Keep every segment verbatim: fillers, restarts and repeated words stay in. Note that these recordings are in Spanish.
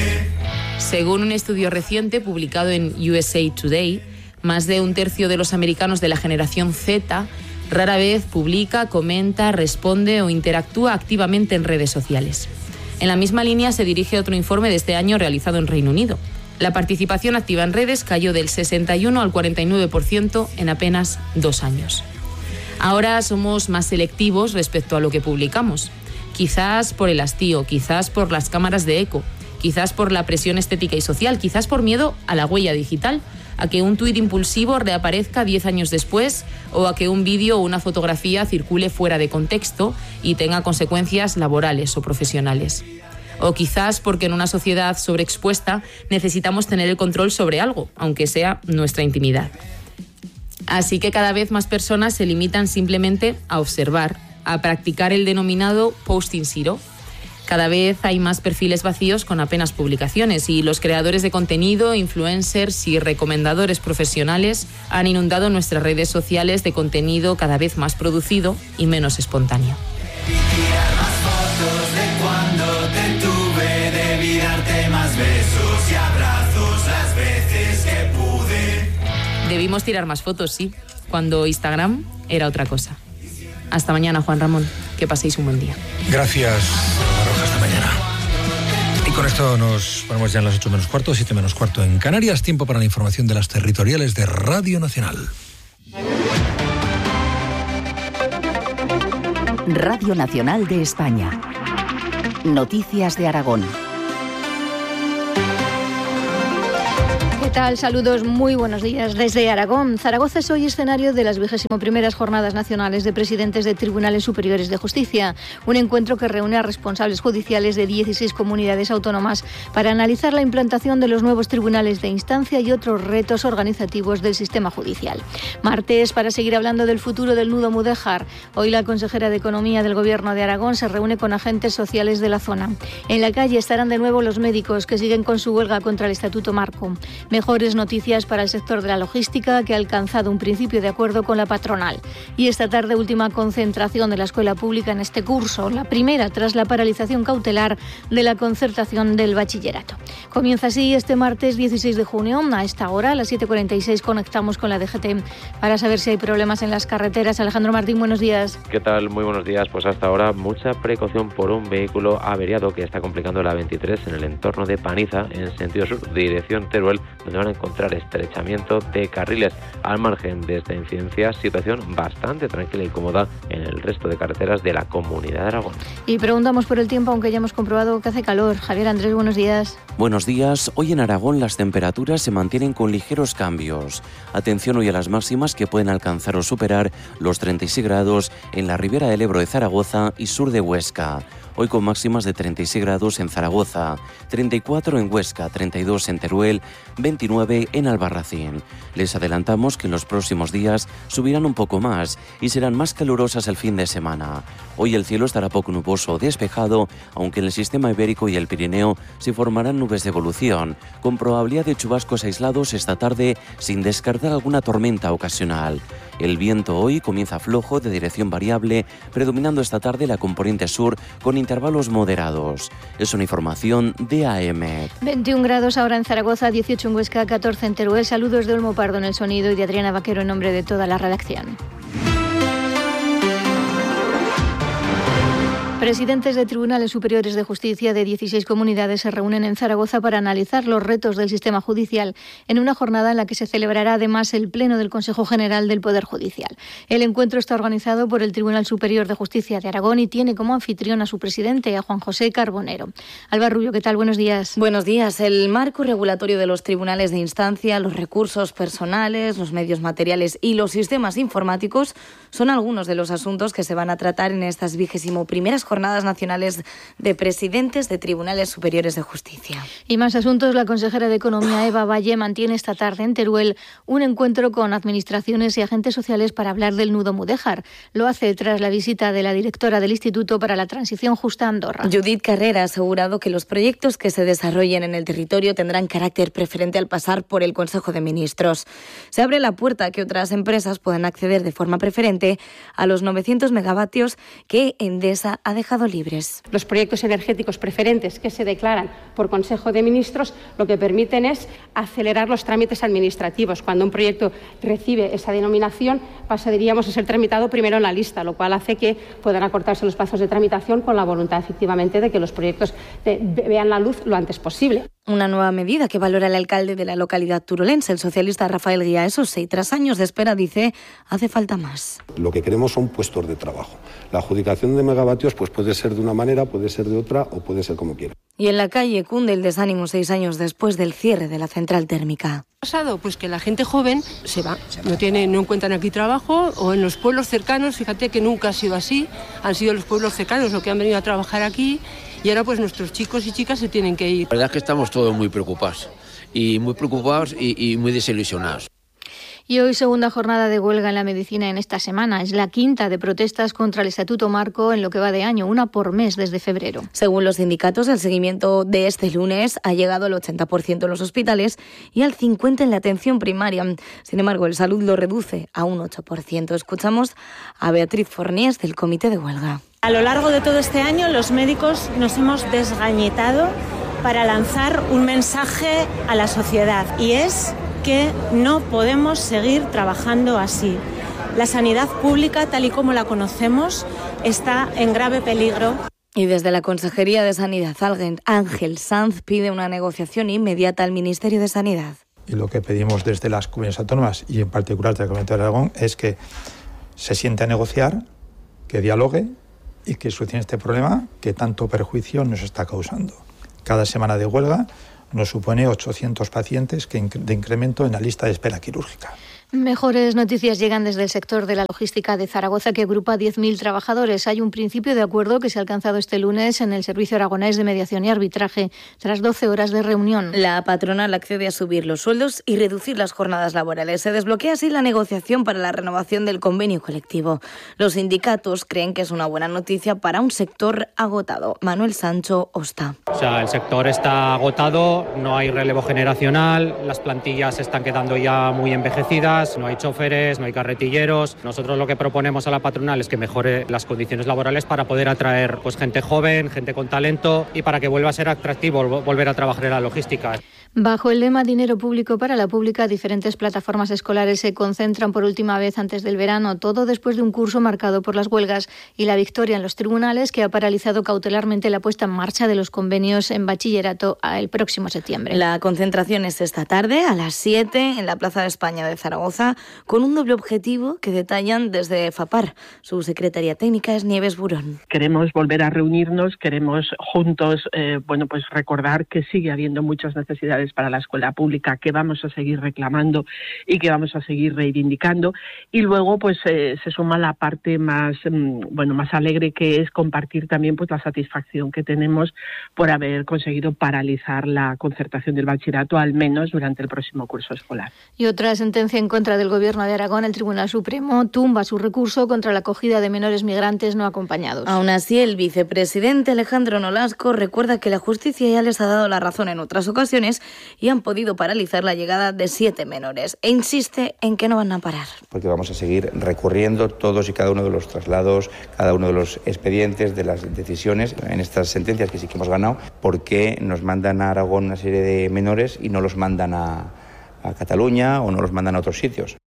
pude. Según un estudio reciente publicado en U S A Today, más de un tercio de los americanos de la generación Z rara vez publica, comenta, responde o interactúa activamente en redes sociales. En la misma línea se dirige otro informe de este año realizado en Reino Unido. La participación activa en redes cayó del sesenta y uno al cuarenta y nueve por ciento en apenas dos años. Ahora somos más selectivos respecto a lo que publicamos. Quizás por el hastío, quizás por las cámaras de eco, quizás por la presión estética y social, quizás por miedo a la huella digital, a que un tuit impulsivo reaparezca diez años después o a que un vídeo o una fotografía circule fuera de contexto y tenga consecuencias laborales o profesionales. O quizás porque en una sociedad sobreexpuesta necesitamos tener el control sobre algo, aunque sea nuestra intimidad. Así que cada vez más personas se limitan simplemente a observar, a practicar el denominado posting zero. Cada vez hay más perfiles vacíos con apenas publicaciones y los creadores de contenido, influencers y recomendadores profesionales han inundado nuestras redes sociales de contenido cada vez más producido y menos espontáneo. Debimos tirar más fotos, sí, cuando Instagram era otra cosa. Hasta mañana, Juan Ramón. Que paséis un buen día. Gracias, Roja. Hasta mañana. Y con esto nos ponemos ya en las ocho menos cuarto, siete menos cuarto en Canarias. Tiempo para la información de las territoriales de Radio Nacional. Radio Nacional de España. Noticias de Aragón. ¿Qué tal? Saludos, muy buenos días desde Aragón. Zaragoza es hoy escenario de las vigésimo primeras Jornadas Nacionales de Presidentes de Tribunales Superiores de Justicia, un encuentro que reúne a responsables judiciales de dieciséis comunidades autónomas para analizar la implantación de los nuevos tribunales de instancia y otros retos organizativos del sistema judicial. Martes, para seguir hablando del futuro del nudo Mudéjar, hoy la consejera de Economía del Gobierno de Aragón se reúne con agentes sociales de la zona. En la calle estarán de nuevo los médicos que siguen con su huelga contra el Estatuto Marco. Mejores noticias para el sector de la logística, que ha alcanzado un principio de acuerdo con la patronal. Y esta tarde, última concentración de la escuela pública en este curso, la primera tras la paralización cautelar de la concertación del bachillerato. Comienza así este martes dieciséis de junio. A esta hora, a las siete cuarenta y seis, conectamos con la D G T para saber si hay problemas en las carreteras. Alejandro Martín, buenos días. ¿Qué tal? Muy buenos días. Pues hasta ahora mucha precaución por un vehículo averiado que está complicando la veintitrés en el entorno de Paniza, en sentido sur, dirección Teruel, donde van a encontrar estrechamiento de carriles. Al margen de esta incidencia, situación bastante tranquila y cómoda en el resto de carreteras de la Comunidad de Aragón. Y preguntamos por el tiempo, aunque ya hemos comprobado que hace calor. Javier Andrés, buenos días. Buenos días. Hoy en Aragón las temperaturas se mantienen con ligeros cambios. Atención hoy a las máximas, que pueden alcanzar o superar los treinta y seis grados en la Ribera del Ebro de Zaragoza y sur de Huesca. Hoy con máximas de treinta y seis grados en Zaragoza, treinta y cuatro en Huesca, treinta y dos en Teruel, veintinueve en Albarracín. Les adelantamos que en los próximos días subirán un poco más y serán más calurosas el fin de semana. Hoy el cielo estará poco nuboso o despejado, aunque en el sistema ibérico y el Pirineo se formarán nubes de evolución, con probabilidad de chubascos aislados esta tarde, sin descartar alguna tormenta ocasional. El viento hoy comienza flojo, de dirección variable, predominando esta tarde la componente sur con intervalos moderados. Es una información de A M. veintiún grados ahora en Zaragoza, dieciocho en Huesca, catorce en Teruel. Saludos de Olmo Pardo en el sonido y de Adriana Vaquero en nombre de toda la redacción. Presidentes de tribunales superiores de justicia de dieciséis comunidades se reúnen en Zaragoza para analizar los retos del sistema judicial en una jornada en la que se celebrará además el Pleno del Consejo General del Poder Judicial. El encuentro está organizado por el Tribunal Superior de Justicia de Aragón y tiene como anfitrión a su presidente, a Juan José Carbonero. Alba Rubio, ¿qué tal? Buenos días. Buenos días. El marco regulatorio de los tribunales de instancia, los recursos personales, los medios materiales y los sistemas informáticos son algunos de los asuntos que se van a tratar en estas vigésimo primeras Jornadas Nacionales de Presidentes de Tribunales Superiores de Justicia. Y más asuntos. La consejera de Economía, Eva Valle, mantiene esta tarde en Teruel un encuentro con administraciones y agentes sociales para hablar del nudo Mudéjar. Lo hace tras la visita de la directora del Instituto para la Transición Justa a Andorra. Judith Carrera ha asegurado que los proyectos que se desarrollen en el territorio tendrán carácter preferente al pasar por el Consejo de Ministros. Se abre la puerta a que otras empresas puedan acceder de forma preferente a los novecientos megavatios que Endesa ha dejado libres. Los proyectos energéticos preferentes que se declaran por Consejo de Ministros lo que permiten es acelerar los trámites administrativos. Cuando un proyecto recibe esa denominación, pasaríamos a ser tramitado primero en la lista, lo cual hace que puedan acortarse los plazos de tramitación con la voluntad efectivamente de que los proyectos de, vean la luz lo antes posible. Una nueva medida que valora el alcalde de la localidad turolense, el socialista Rafael Guía. Eso sí, tras años de espera, dice, hace falta más. Lo que queremos son puestos de trabajo. La adjudicación de megavatios pues puede ser de una manera, puede ser de otra o puede ser como quiera. Y en la calle cunde el desánimo seis años después del cierre de la central térmica. Pasado, pues que la gente joven se va, no tiene, no encuentran aquí trabajo, o en los pueblos cercanos, fíjate que nunca ha sido así, han sido los pueblos cercanos los que han venido a trabajar aquí. Y ahora pues nuestros chicos y chicas se tienen que ir. La verdad es que estamos todos muy preocupados, y muy preocupados y, y muy desilusionados. Y hoy segunda jornada de huelga en la medicina en esta semana. Es la quinta de protestas contra el Estatuto Marco en lo que va de año, una por mes desde febrero. Según los sindicatos, el seguimiento de este lunes ha llegado al ochenta por ciento en los hospitales y al cincuenta por ciento en la atención primaria. Sin embargo, el Salud lo reduce a un ocho por ciento. Escuchamos a Beatriz Forniés del Comité de Huelga. A lo largo de todo este año, los médicos nos hemos desgañetado para lanzar un mensaje a la sociedad, y es que no podemos seguir trabajando así. La sanidad pública, tal y como la conocemos, está en grave peligro. Y desde la Consejería de Sanidad, Ángel Sanz pide una negociación inmediata al Ministerio de Sanidad. Y lo que pedimos desde las comunidades autónomas, y en particular del Comunidad de Aragón, es que se siente a negociar, que dialogue y que solucione este problema que tanto perjuicio nos está causando. Cada semana de huelga nos supone ochocientos pacientes de incremento en la lista de espera quirúrgica. Mejores noticias llegan desde el sector de la logística de Zaragoza, que agrupa diez mil trabajadores. Hay un principio de acuerdo que se ha alcanzado este lunes en el Servicio Aragonés de Mediación y Arbitraje, tras doce horas de reunión. La patronal accede a subir los sueldos y reducir las jornadas laborales. Se desbloquea así la negociación para la renovación del convenio colectivo. Los sindicatos creen que es una buena noticia para un sector agotado. Manuel Sancho Osta. O sea, el sector está agotado, no hay relevo generacional, las plantillas se están quedando ya muy envejecidas. No hay choferes, no hay carretilleros. Nosotros lo que proponemos a la patronal es que mejore las condiciones laborales para poder atraer pues gente joven, gente con talento y para que vuelva a ser atractivo volver a trabajar en la logística. Bajo el lema Dinero Público para la Pública, diferentes plataformas escolares se concentran por última vez antes del verano, todo después de un curso marcado por las huelgas y la victoria en los tribunales, que ha paralizado cautelarmente la puesta en marcha de los convenios en bachillerato el próximo septiembre. La concentración es esta tarde a las siete en la Plaza de España de Zaragoza, con un doble objetivo que detallan desde FAPAR. Su secretaria técnica es Nieves Burón. Queremos volver a reunirnos, queremos juntos eh, bueno, pues recordar que sigue habiendo muchas necesidades para la escuela pública, que vamos a seguir reclamando y que vamos a seguir reivindicando. Y luego pues eh, se suma la parte más mm, bueno más alegre, que es compartir también pues la satisfacción que tenemos por haber conseguido paralizar la concertación del bachillerato, al menos durante el próximo curso escolar. Y otra sentencia en contra del Gobierno de Aragón. El Tribunal Supremo tumba su recurso contra la acogida de menores migrantes no acompañados. Aún así, el vicepresidente Alejandro Nolasco recuerda que la justicia ya les ha dado la razón en otras ocasiones y han podido paralizar la llegada de siete menores, e insiste en que no van a parar. Porque vamos a seguir recurriendo todos y cada uno de los traslados, cada uno de los expedientes, de las decisiones en estas sentencias que sí que hemos ganado, porque nos mandan a Aragón una serie de menores y no los mandan a, a Cataluña o no los mandan a otros sitios.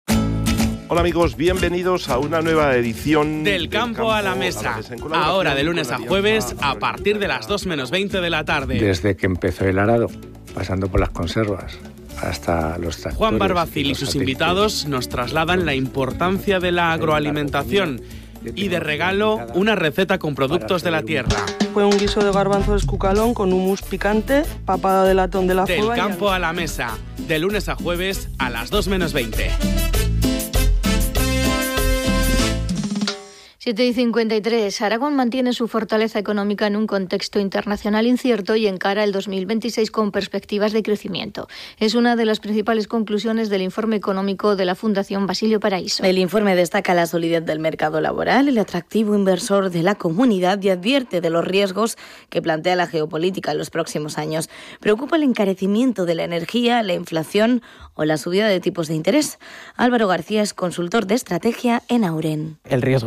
Hola amigos, bienvenidos a una nueva edición del Campo, campo a la Mesa. A la mesa Ahora de lunes a jueves a partir de las dos menos veinte de la tarde. Desde que empezó el arado, pasando por las conservas, hasta los tractores. Juan Barbacil y, y sus aceites. Invitados nos trasladan la importancia de la agroalimentación y de regalo una receta con productos de la tierra. Fue un guiso de garbanzo de escucalón con hummus picante, papada de latón de la Del Fuga Campo y... a la Mesa, de lunes a jueves a las dos menos veinte. siete y cincuenta y tres. Aragón mantiene su fortaleza económica en un contexto internacional incierto y encara el dos mil veintiséis con perspectivas de crecimiento. Es una de las principales conclusiones del informe económico de la Fundación Basilio Paraíso. El informe destaca la solidez del mercado laboral, el atractivo inversor de la comunidad y advierte de los riesgos que plantea la geopolítica en los próximos años. Preocupa el encarecimiento de la energía, la inflación o la subida de tipos de interés. Álvaro García es consultor de estrategia en Auren. El riesgo está ahí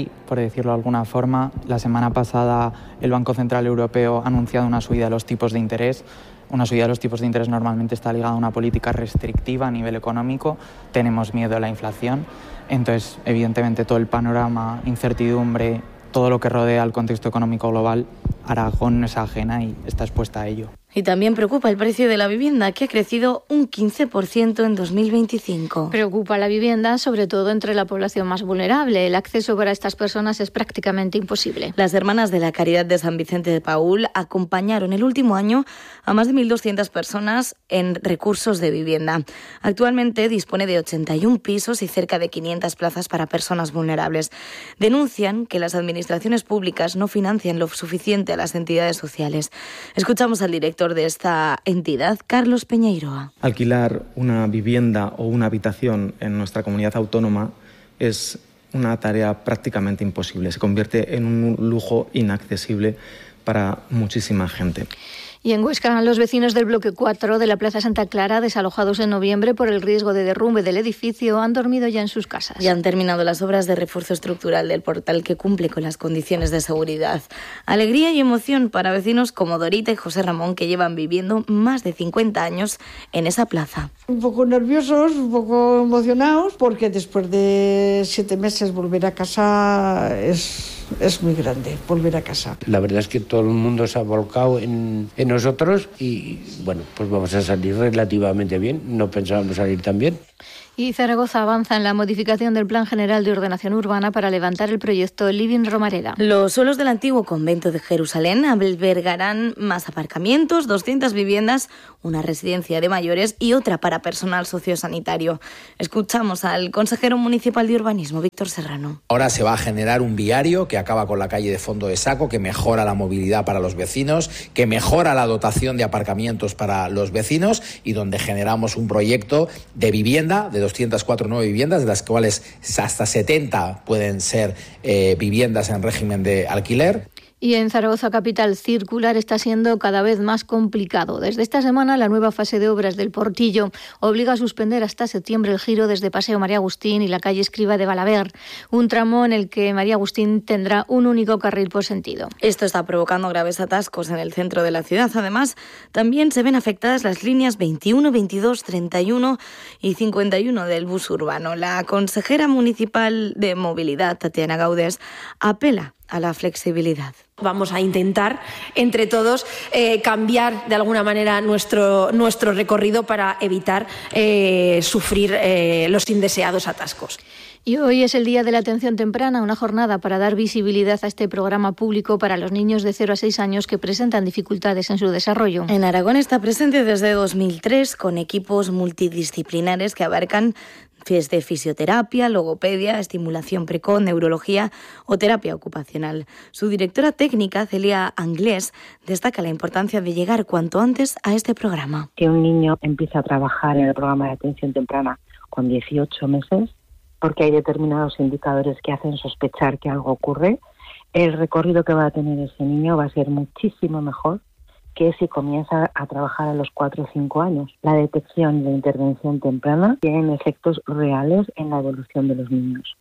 ahí, por decirlo de alguna forma. La semana pasada el Banco Central Europeo ha anunciado una subida de los tipos de interés. Una subida de los tipos de interés normalmente está ligada a una política restrictiva a nivel económico. Tenemos miedo a la inflación. Entonces, evidentemente, todo el panorama, incertidumbre, todo lo que rodea al contexto económico global, Aragón no es ajena y está expuesta a ello. Y también preocupa el precio de la vivienda, que ha crecido un quince por ciento en dos mil veinticinco. Preocupa la vivienda, sobre todo entre la población más vulnerable. El acceso para estas personas es prácticamente imposible. Las Hermanas de la Caridad de San Vicente de Paúl acompañaron el último año a más de mil doscientas personas en recursos de vivienda. Actualmente dispone de ochenta y un pisos y cerca de quinientas plazas para personas vulnerables. Denuncian que las administraciones públicas no financian lo suficiente a las entidades sociales. Escuchamos al director de esta entidad, Carlos Peñeiroa. Alquilar una vivienda o una habitación en nuestra comunidad autónoma es una tarea prácticamente imposible. Se convierte en un lujo inaccesible para muchísima gente. Y en Huesca, los vecinos del bloque cuatro de la Plaza Santa Clara, desalojados en noviembre por el riesgo de derrumbe del edificio, han dormido ya en sus casas. Ya han terminado las obras de refuerzo estructural del portal, que cumple con las condiciones de seguridad. Alegría y emoción para vecinos como Dorita y José Ramón, que llevan viviendo más de cincuenta años en esa plaza. Un poco nerviosos, un poco emocionados, porque después de siete meses volver a casa es... Es muy grande volver a casa. La verdad es que todo el mundo se ha volcado en, en nosotros y bueno, pues vamos a salir relativamente bien. No pensábamos salir tan bien. Y Zaragoza avanza en la modificación del Plan General de Ordenación Urbana para levantar el proyecto Living Romareda. Los suelos del antiguo convento de Jerusalén albergarán más aparcamientos, doscientas viviendas, una residencia de mayores y otra para personal sociosanitario. Escuchamos al consejero municipal de urbanismo, Víctor Serrano. Ahora se va a generar un viario que acaba con la calle de Fondo de Saco, que mejora la movilidad para los vecinos, que mejora la dotación de aparcamientos para los vecinos y donde generamos un proyecto de vivienda de doscientas cuatro nuevas viviendas, de las cuales hasta setenta pueden ser eh, viviendas en régimen de alquiler. Y en Zaragoza capital, circular está siendo cada vez más complicado. Desde esta semana, la nueva fase de obras del Portillo obliga a suspender hasta septiembre el giro desde Paseo María Agustín y la calle Escriba de Balaver, un tramo en el que María Agustín tendrá un único carril por sentido. Esto está provocando graves atascos en el centro de la ciudad. Además, también se ven afectadas las líneas veintiuno, veintidós, treinta y uno y cincuenta y uno del bus urbano. La consejera municipal de Movilidad, Tatiana Gaudés, apela a la flexibilidad. Vamos a intentar, entre todos, eh, cambiar de alguna manera nuestro, nuestro recorrido para evitar eh, sufrir eh, los indeseados atascos. Y hoy es el Día de la Atención Temprana, una jornada para dar visibilidad a este programa público para los niños de cero a seis años que presentan dificultades en su desarrollo. En Aragón está presente desde dos mil tres con equipos multidisciplinares que abarcan de fisioterapia, logopedia, estimulación precoz, neurología o terapia ocupacional. Su directora técnica, Celia Anglés, destaca la importancia de llegar cuanto antes a este programa. Que un niño empiece a trabajar en el programa de atención temprana con dieciocho meses, porque hay determinados indicadores que hacen sospechar que algo ocurre, el recorrido que va a tener ese niño va a ser muchísimo mejor que si comienza a trabajar a los cuatro o cinco años. La detección y la intervención temprana tienen efectos reales en la evolución de los niños.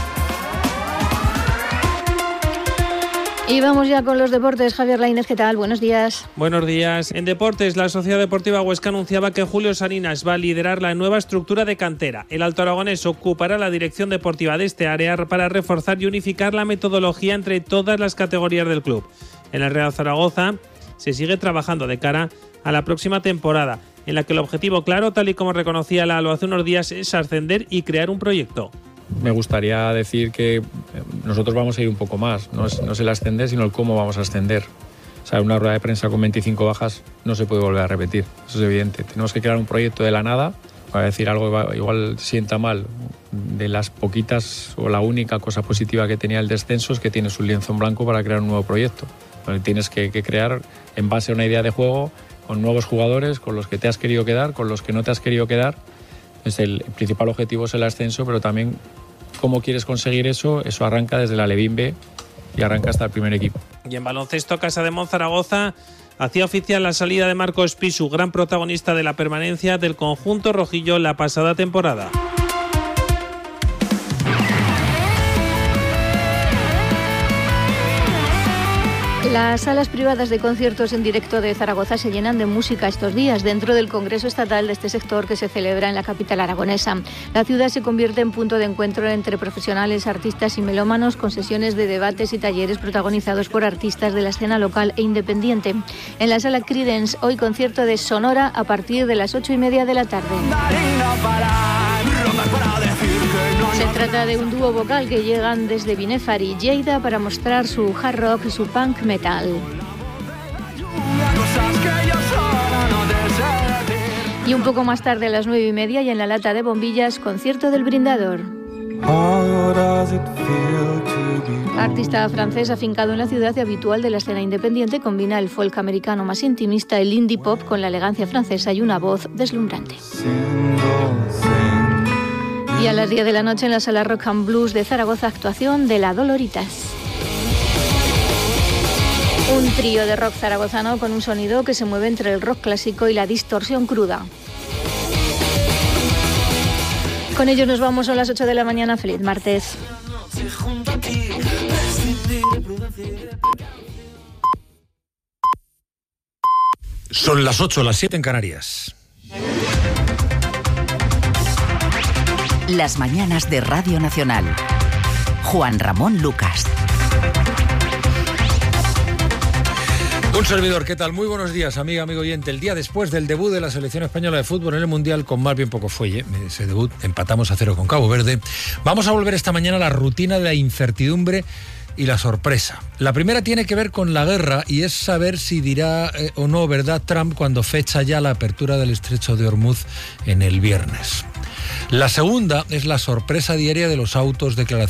Y vamos ya con los deportes. Javier Lainez, ¿qué tal? Buenos días. Buenos días. En deportes, la Sociedad Deportiva Huesca anunciaba que Julio Salinas va a liderar la nueva estructura de cantera. El Alto Aragonés ocupará la dirección deportiva de este área para reforzar y unificar la metodología entre todas las categorías del club. En el Real Zaragoza se sigue trabajando de cara a la próxima temporada, en la que el objetivo claro, tal y como reconocía Lalo hace unos días, es ascender y crear un proyecto. Me gustaría decir que nosotros vamos a ir un poco más, no es, no es el ascender, sino el cómo vamos a ascender. O sea, una rueda de prensa con veinticinco bajas no se puede volver a repetir, eso es evidente. Tenemos que crear un proyecto de la nada, para decir algo igual sienta mal. De las poquitas o la única cosa positiva que tenía el descenso es que tienes un lienzo en blanco para crear un nuevo proyecto. Tienes que, que crear en base a una idea de juego, con nuevos jugadores, con los que te has querido quedar, con los que no te has querido quedar. Es el, el principal objetivo es el ascenso, pero también cómo quieres conseguir eso, eso arranca desde la Levín B y arranca hasta el primer equipo. Y en baloncesto, Casa de Monzaragoza hacía oficial la salida de Marcos Pisu, gran protagonista de la permanencia del conjunto rojillo la pasada temporada. Las salas privadas de conciertos en directo de Zaragoza se llenan de música estos días dentro del Congreso Estatal de este sector que se celebra en la capital aragonesa. La ciudad se convierte en punto de encuentro entre profesionales, artistas y melómanos, con sesiones de debates y talleres protagonizados por artistas de la escena local e independiente. En la sala Creedence, hoy concierto de Sonora a partir de las ocho y media de la tarde. Se trata de un dúo vocal que llegan desde Binefar y Lleida para mostrar su hard rock y su punk metal. Y un poco más tarde, a las nueve y media, y en la Lata de Bombillas, concierto del Brindador. Artista francés afincado en la ciudad y habitual de la escena independiente, combina el folk americano más intimista, el indie pop, con la elegancia francesa y una voz deslumbrante. Y a las diez de la noche en la sala Rock and Blues de Zaragoza, actuación de La Doloritas. Un trío de rock zaragozano con un sonido que se mueve entre el rock clásico y la distorsión cruda. Con ellos nos vamos a las ocho de la mañana. Feliz martes. Son las ocho, las siete en Canarias. Las mañanas de Radio Nacional. Juan Ramón Lucas. Un servidor, ¿qué tal? Muy buenos días, amiga, amigo oyente. El día después del debut de la selección española de fútbol en el Mundial, con más bien poco fuelle, ese debut, empatamos a cero con Cabo Verde, vamos a volver esta mañana a la rutina de la incertidumbre y la sorpresa. La primera tiene que ver con la guerra y es saber si dirá eh, o no verdad Trump cuando fecha ya la apertura del estrecho de Hormuz en el viernes. La segunda es la sorpresa diaria de los autos declaraciones